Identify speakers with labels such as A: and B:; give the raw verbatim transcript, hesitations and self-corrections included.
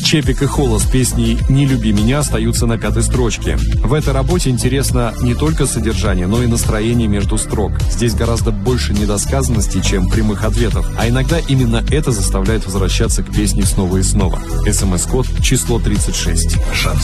A: Чепик и Холла с песней «Не люби меня» остаются на пятой строчке. В этой работе интересно не только содержание, но и настроение между строк. Здесь гораздо больше недосказанностей, чем прямых ответов. А иногда именно это заставляет возвращаться к песне снова и снова. СМС-код число тридцать шесть.